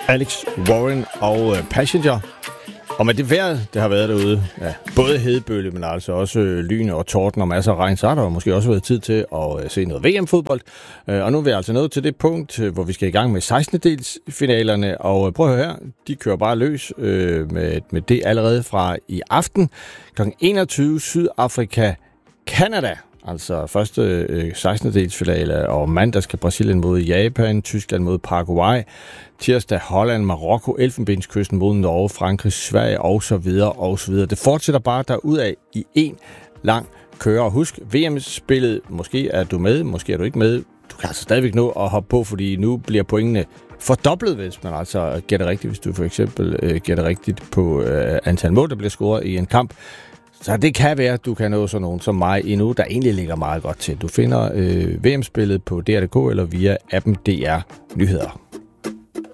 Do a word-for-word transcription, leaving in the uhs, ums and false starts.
Alex Warren og øh, Passenger. Og med det vejr, det har været derude, ja, både hedebølge, men altså også øh, lyn og torden og masser af regn, så har der måske også været tid til at øh, se noget V M-fodbold. Øh, og nu er vi altså nået til det punkt, øh, hvor vi skal i gang med sekstende-delsfinalerne. Og øh, prøv at høre her, de kører bare løs øh, med, med det allerede fra i aften. klokken enogtyve Sydafrika, Canada. Altså første øh, sekstende-delsfinale, og mandag skal Brasilien mod Japan, Tyskland mod Paraguay, tirsdag Holland, Marokko, Elfenbenskysten mod Norge, Frankrig, Sverige og så videre og så videre. Det fortsætter bare derudad i en lang køre. Og husk, V M-spillet, måske er du med, måske er du ikke med. Du kan altså stadigvæk nå at hoppe på, fordi nu bliver pointene fordoblet, hvis man altså gætter rigtigt. Hvis du for eksempel øh, gætter rigtigt på øh, antal mål, der bliver scoret i en kamp. Så det kan være, at du kan nå sådan nogen som mig endnu, der egentlig ligger meget godt til. Du finder øh, V M-spillet på D R punktum d k eller via appen D R Nyheder.